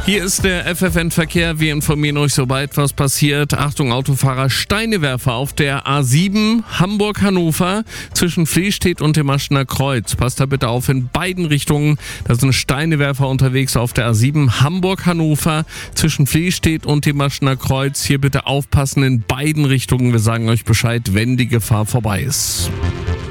Hier ist der FFN-Verkehr. Wir informieren euch, sobald was passiert. Achtung, Autofahrer, Steinewerfer auf der A7 Hamburg-Hannover zwischen Fließstedt und dem Aschener Kreuz. Passt da bitte auf in beiden Richtungen. Da sind Steinewerfer unterwegs auf der A7 Hamburg-Hannover zwischen Fließstedt und dem Aschener Kreuz. Hier bitte aufpassen in beiden Richtungen. Wir sagen euch Bescheid, wenn die Gefahr vorbei ist.